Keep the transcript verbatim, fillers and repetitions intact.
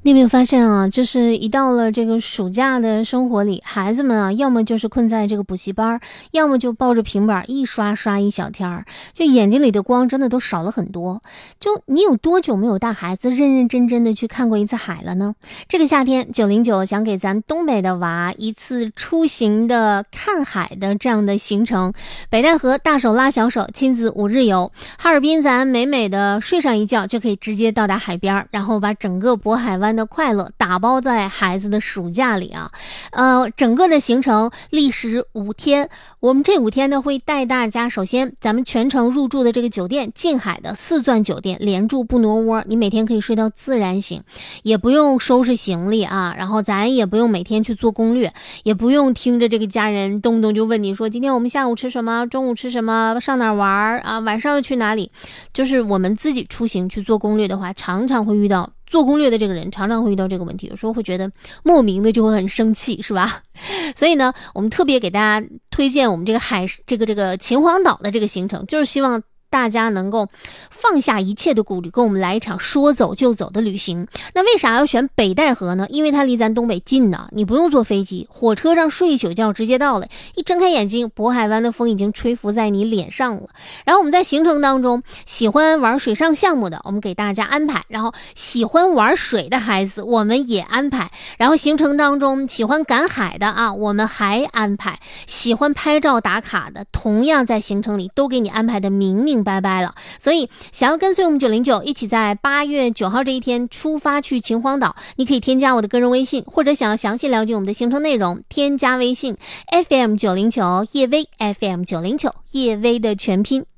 你有没有发现啊，就是一到了这个暑假的生活里，孩子们啊，要么就是困在这个补习班，要么就抱着平板一刷刷一小天儿，就眼睛里的光真的都少了很多。就你有多久没有带孩子认认真真的去看过一次海了呢？这个夏天九零九想给咱东北的娃一次出行的看海的这样的行程，北戴河大手拉小手亲子五日游，哈尔滨咱美美的睡上一觉就可以直接到达海边，然后把整个渤海湾的快乐打包在孩子的暑假里啊。呃，整个的行程历时五天，我们这五天呢会带大家，首先咱们全程入住的这个酒店，近海的四钻酒店，连住不挪窝，你每天可以睡到自然醒，也不用收拾行李啊，然后咱也不用每天去做攻略，也不用听着这个家人动不动就问你说今天我们下午吃什么，中午吃什么，上哪玩啊，晚上要去哪里。就是我们自己出行去做攻略的话，常常会遇到做攻略的这个人常常会遇到这个问题，有时候会觉得莫名的就会很生气，是吧？所以呢，我们特别给大家推荐我们这个海这个这个秦皇岛的这个行程，就是希望大家能够放下一切的顾虑，跟我们来一场说走就走的旅行。那为啥要选北戴河呢？因为它离咱东北近呢，你不用坐飞机，火车上睡一宿觉直接到了，一睁开眼睛，渤海湾的风已经吹拂在你脸上了。然后我们在行程当中，喜欢玩水上项目的，我们给大家安排，然后喜欢玩水的孩子我们也安排，然后行程当中喜欢赶海的啊，我们还安排，喜欢拍照打卡的，同样在行程里都给你安排的明明拜拜了。所以想要跟随我们九零九一起在八月九号这一天出发去秦皇岛，你可以添加我的个人微信，或者想要详细了解我们的行程内容，添加微信 F M 九零九 叶薇 F M 九零九 叶薇的全拼。